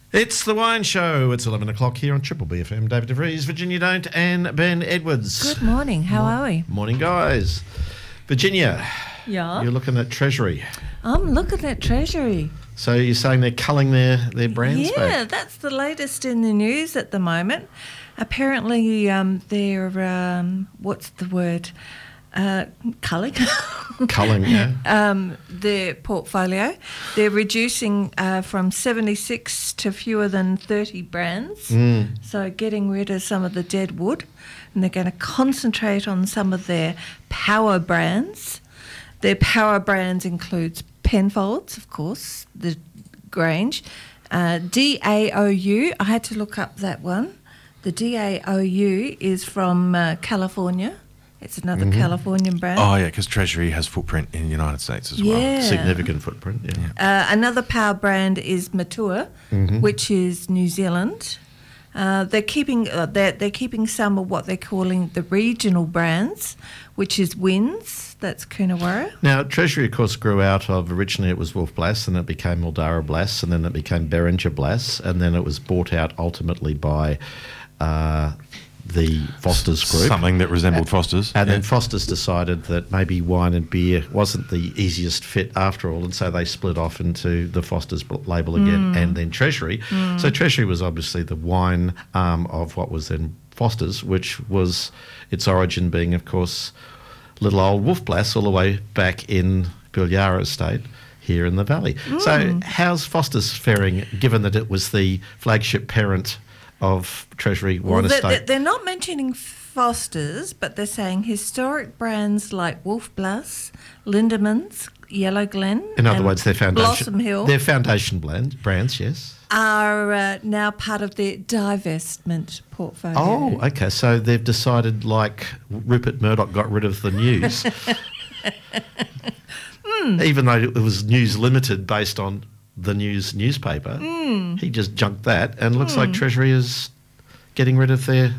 It's the Wine Show. It's 11 o'clock here on Triple BFM. David DeVries, Virginia Don't, and Ben Edwards. Good morning. How are we? Morning, guys. Virginia, Yeah. you're looking at Treasury. I'm looking at Treasury. So you're saying they're culling their brands back? Yeah, that's the latest in the news at the moment. Apparently, they're what's the word? Culling. Culling, yeah. Their portfolio. They're reducing from 76 to fewer than 30 brands. So getting rid of some of the dead wood, and they're going to concentrate on some of their power brands. Their power brands includes Penfolds, of course, the Grange, DAOU. I had to look up that one. The DAOU is from California. It's another Californian brand. Oh, yeah, because Treasury has footprint in the United States as well. Yeah. Significant footprint, yeah. Another power brand is Matua, which is New Zealand. They're keeping some of what they're calling the regional brands, which is Wynns, that's Coonawarra. Now, Treasury, of course, grew out of, originally it was Wolf Blass, and it became Mildara Blass, and then it became Beringer Blass, and then it was bought out ultimately by the Foster's Group. Something that resembled Foster's. And then Foster's decided that maybe wine and beer wasn't the easiest fit after all, and so they split off into the Foster's label again and then Treasury. So Treasury was obviously the wine arm of what was then Foster's, which was its origin being, of course, little old Wolf Blass all the way back in Bilyara Estate here in the valley. So how's Foster's faring, given that it was the flagship parent of Treasury Wine Estate? They're not mentioning Foster's, but they're saying historic brands like Wolf Blass, Lindemans, Yellow Glen, in other words, their foundation, Blossom Hill, their foundation brands, yes, are now part of their divestment portfolio. Oh, okay. So they've decided, like Rupert Murdoch got rid of the news, even though it was News Limited based on the News newspaper. He just junked that, and looks like Treasury is getting rid of their...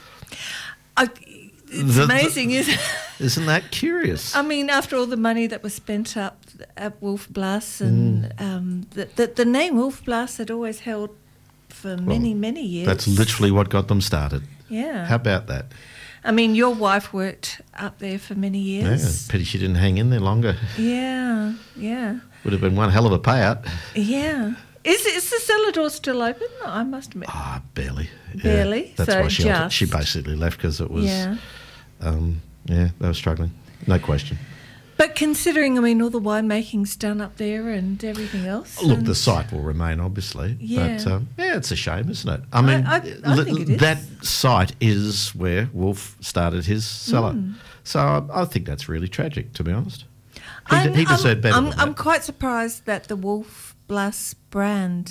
It's amazing, isn't it? Isn't that curious? I mean, after all the money that was spent up at Wolf Blass, and the name Wolf Blass had always held for many years. That's literally what got them started. Yeah. How about that? I mean, your wife worked up there for many years. Yeah, pity she didn't hang in there longer. Yeah. Would have been one hell of a payout. Yeah. Is the cellar door still open? I must admit. Barely. Barely? That's So why she basically left, because it was... Yeah. They were struggling. No question. But considering, I mean, all the winemaking's done up there and everything else. Look, the site will remain, obviously. Yeah. But, it's a shame, isn't it? I mean, I think it is. that site is where Wolf started his cellar. So I think that's really tragic, to be honest. He deserved better than that. I'm quite surprised that the Wolf Blass brand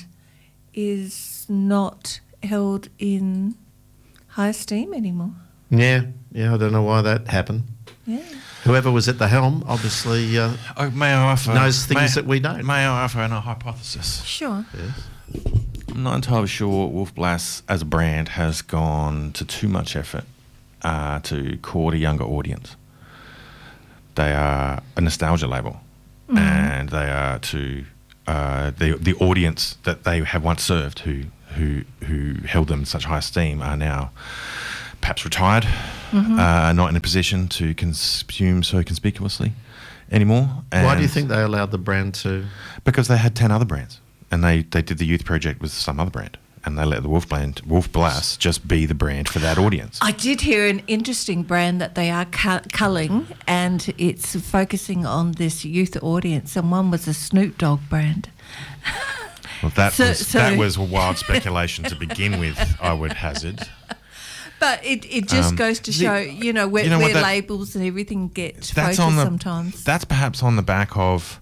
is not held in high esteem anymore. Yeah, I don't know why that happened. Yeah. Whoever was at the helm obviously May I offer, knows things that we don't. May I offer a hypothesis? Sure. Yes. I'm not entirely sure Wolf Blass as a brand has gone to too much effort to court a younger audience. They are a nostalgia label, and they are to the audience that they have once served, who held them in such high esteem, are now perhaps retired, not in a position to consume so conspicuously anymore. And Why do you think they allowed the brand to... Because they had 10 other brands, and they did the youth project with some other brand, and they let the Wolf Blass just be the brand for that audience. I did hear an interesting brand that they are culling, and it's focusing on this youth audience, and one was a Snoop Dogg brand. Well, that was a wild speculation to begin with, I would hazard. But it just goes to show, where labels and everything get focused sometimes. That's perhaps on the back of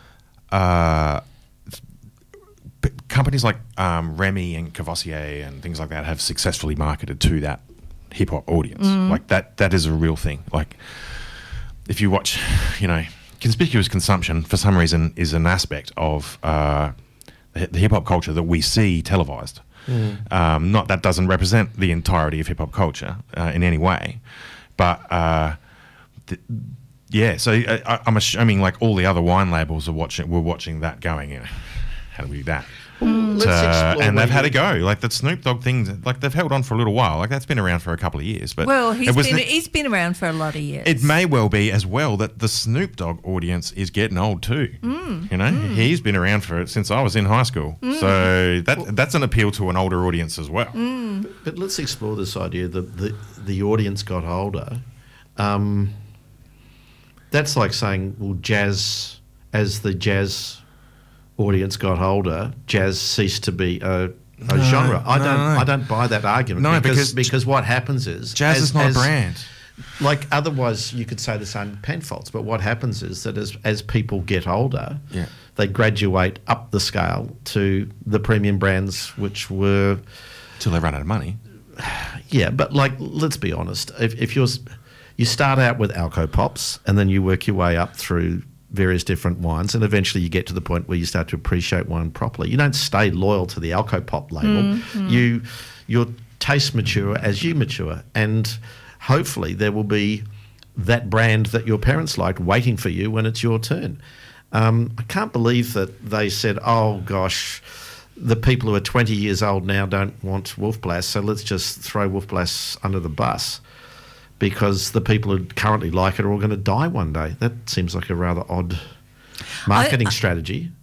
companies like Remy and Cavassier and things like that have successfully marketed to that hip-hop audience. Like, that is a real thing. Like, if you watch, conspicuous consumption, for some reason, is an aspect of the hip-hop culture that we see televised. Not that doesn't represent the entirety of hip-hop culture in any way, but so I'm assuming, like all the other wine labels were watching that going, how do we do that? Let's explore And where they've had you- a go. Like the Snoop Dogg thing, like they've held on for a little while. Like that's been around for a couple of years. But Well, it was he's been around for a lot of years. it may well be as well that the Snoop Dogg audience is getting old too. You know, he's been around for it since I was in high school. So that's an appeal to an older audience as well. But let's explore this idea that the audience got older. That's like saying, well, jazz, as the jazz audience got older, jazz ceased to be a genre. I don't buy that argument. No, because what happens is Jazz is not a brand. Like otherwise, you could say the same with Penfolds. But what happens is that as people get older, Yeah. they graduate up the scale to the premium brands, which were. Till they run out of money. Yeah, but like, let's be honest. If you start out with Alco Pops and then you work your way up through various different wines, and eventually you get to the point where you start to appreciate wine properly. You don't stay loyal to the Alco Pop label. Your tastes mature as you mature, and hopefully there will be that brand that your parents liked waiting for you when it's your turn. I can't believe that they said, "Oh gosh, the people who are 20 years old now don't want Wolf Blass, so let's just throw Wolf Blass under the bus." Because the people who currently like it are all going to die one day. That seems like a rather odd marketing strategy.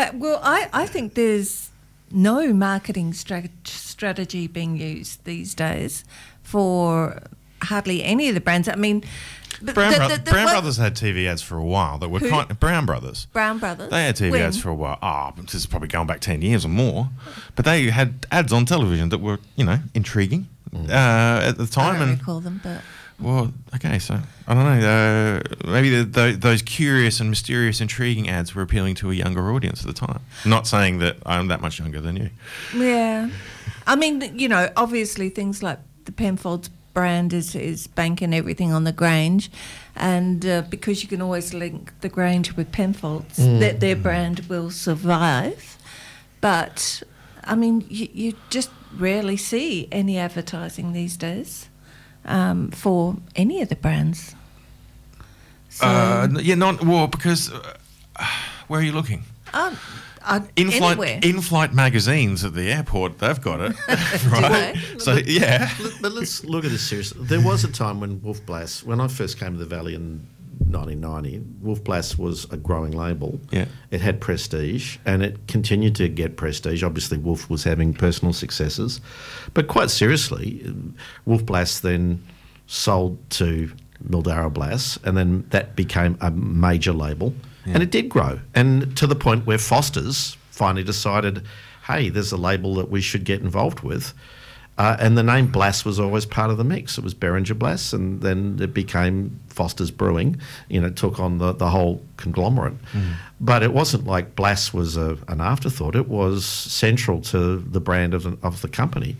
I think there's no marketing strategy being used these days for hardly any of the brands. I mean, Brown Brothers had TV ads for a while that were Brown Brothers. Brown Brothers. They had TV ads for a while. This is probably going back 10 years or more. But they had ads on television that were, intriguing at the time. I don't recall them, but... Well, okay, so I don't know. Maybe those curious and mysterious, intriguing ads were appealing to a younger audience at the time. Not saying that I'm that much younger than you. Yeah. I mean, obviously things like the Penfolds brand is banking everything on the Grange, and because you can always link the Grange with Penfolds, that their brand will survive. But, I mean, you just rarely see any advertising these days. For any of the brands. So, because where are you looking? Anywhere. In-flight magazines at the airport, they've got it. Right? So, yeah. But let's look at this seriously. There was a time when Wolf Blass, when I first came to the Valley in 1990, Wolf Blass was a growing label. Yeah. It had prestige, and it continued to get prestige. Obviously, Wolf was having personal successes. But quite seriously, Wolf Blass then sold to Mildara Blass, and then that became a major label. Yeah. And it did grow. And to the point where Foster's finally decided, hey, there's a label that we should get involved with. And the name Blass was always part of the mix. It was Beringer Blass, and then it became Foster's Brewing. Took on the whole conglomerate. But it wasn't like Blass was an afterthought. It was central to the brand of the company.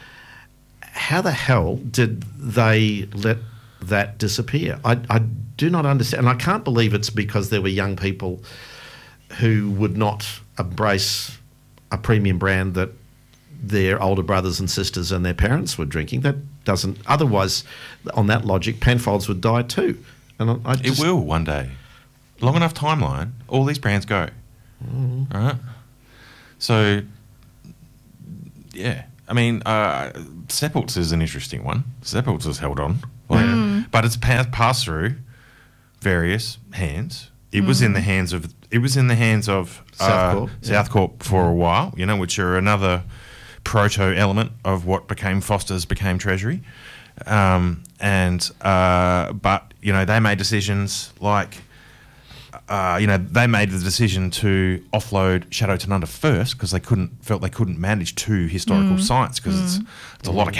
How the hell did they let that disappear? I do not understand. And I can't believe it's because there were young people who would not embrace a premium brand that their older brothers and sisters and their parents were drinking. That doesn't. Otherwise, on that logic, Penfolds would die too. And it will one day. Long enough timeline, all these brands go. Right? So, yeah. I mean, Seppelt's is an interesting one. Seppelt's has held on. But it's passed through various hands. It was in the hands of Southcorp for a while, which are another proto element of what became Foster's became Treasury, but they made decisions like they made the decision to offload Chateau Tanunda first because felt they couldn't manage two historical sites because it's a lot of